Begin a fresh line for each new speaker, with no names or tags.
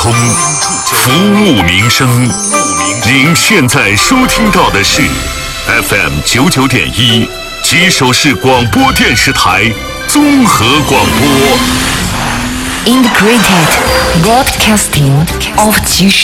通，服务民生。您现在收听到的是 FM 99.1吉首市广播电视台综合广播。
Integrated Broadcasting of 吉